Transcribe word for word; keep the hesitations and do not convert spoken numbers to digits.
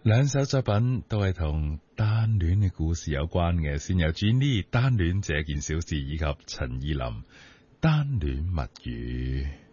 兩首作品都係同單戀嘅故事有關嘅，先有 Jenny 單戀這件小事，以及陳意琳單戀物語。